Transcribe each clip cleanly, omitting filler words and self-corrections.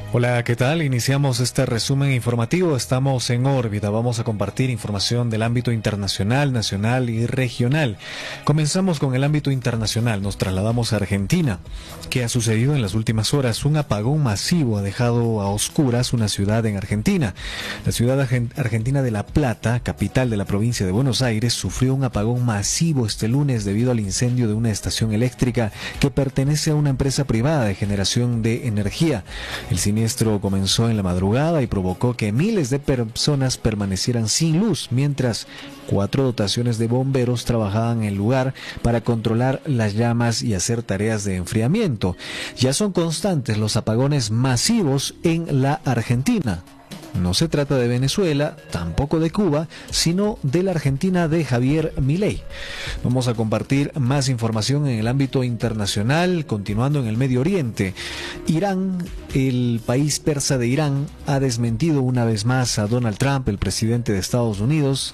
Hola, ¿qué tal? Iniciamos este resumen informativo. Estamos en órbita. Vamos a compartir información del ámbito internacional, nacional y regional. Comenzamos con el ámbito internacional. Nos trasladamos a Argentina. ¿Qué ha sucedido en las últimas horas? Un apagón masivo ha dejado a oscuras una ciudad en Argentina. La ciudad argentina de La Plata, capital de la provincia de Buenos Aires, sufrió un apagón masivo este lunes debido al incendio de una estación eléctrica que pertenece a una empresa privada de generación de energía. El siniestro comenzó en la madrugada y provocó que miles de personas permanecieran sin luz, mientras 4 dotaciones de bomberos trabajaban en el lugar para controlar las llamas y hacer tareas de enfriamiento. Ya son constantes los apagones masivos en la Argentina. No se trata de Venezuela, tampoco de Cuba, sino de la Argentina de Javier Milei. Vamos a compartir más información en el ámbito internacional, continuando en el Medio Oriente. Irán, el país persa de Irán, ha desmentido una vez más a Donald Trump, el presidente de Estados Unidos,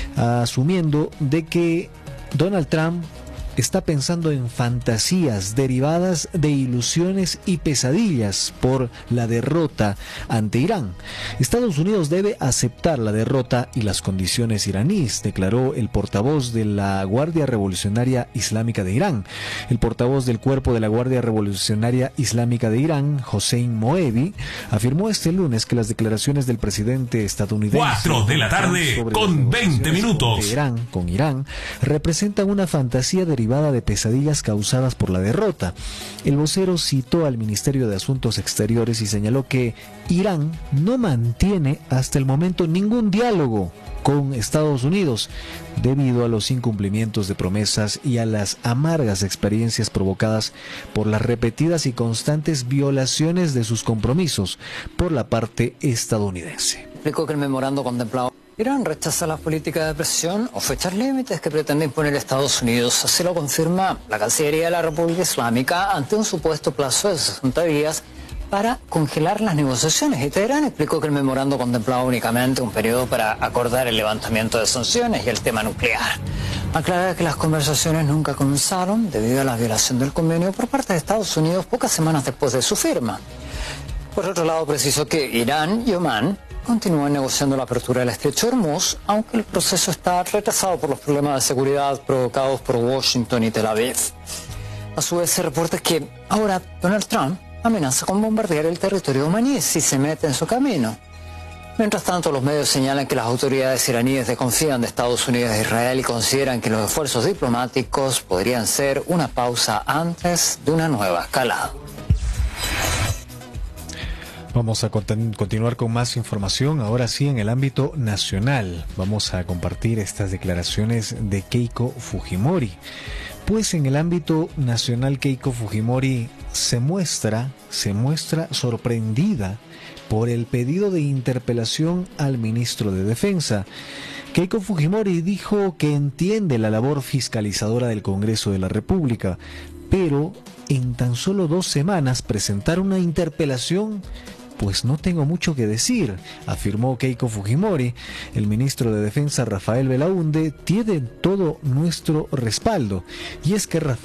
asumiendo de que Donald Trump está pensando en fantasías derivadas de ilusiones y pesadillas por la derrota ante Irán. Estados Unidos debe aceptar la derrota y las condiciones iraníes, declaró el portavoz de la Guardia Revolucionaria Islámica de Irán. El portavoz del Cuerpo de la Guardia Revolucionaria Islámica de Irán, Hossein Moebi, afirmó este lunes que las declaraciones del presidente estadounidense 4 de la tarde con 20 minutos con Irán representan una fantasía derivada de pesadillas causadas por la derrota. El vocero citó al Ministerio de Asuntos Exteriores y señaló que Irán no mantiene hasta el momento ningún diálogo con Estados Unidos debido a los incumplimientos de promesas y a las amargas experiencias provocadas por las repetidas y constantes violaciones de sus compromisos por la parte estadounidense. Explicó que el memorando contemplaba Irán rechaza las políticas de presión o fechas límites que pretende imponer Estados Unidos. Así lo confirma la Cancillería de la República Islámica ante un supuesto plazo de 60 días para congelar las negociaciones. Y Teherán explicó que el memorando contemplaba únicamente un periodo para acordar el levantamiento de sanciones y el tema nuclear. Aclara que las conversaciones nunca comenzaron debido a la violación del convenio por parte de Estados Unidos pocas semanas después de su firma. Por otro lado, precisó que Irán y Omán continúan negociando la apertura del estrecho de Hormuz, aunque el proceso está retrasado por los problemas de seguridad provocados por Washington y Tel Aviv. A su vez, se reporta que ahora Donald Trump amenaza con bombardear el territorio omaní si se mete en su camino. Mientras tanto, los medios señalan que las autoridades iraníes desconfían de Estados Unidos e Israel y consideran que los esfuerzos diplomáticos podrían ser una pausa antes de una nueva escalada. Vamos a continuar con más información, ahora sí en el ámbito nacional. Vamos a compartir estas declaraciones de Keiko Fujimori. Pues en el ámbito nacional Keiko Fujimori se muestra sorprendida por el pedido de interpelación al ministro de Defensa. Keiko Fujimori dijo que entiende la labor fiscalizadora del Congreso de la República, pero en tan solo 2 semanas presentar una interpelación, pues no tengo mucho que decir, afirmó Keiko Fujimori. El ministro de Defensa, Rafael Belaúnde, tiene todo nuestro respaldo. Y es que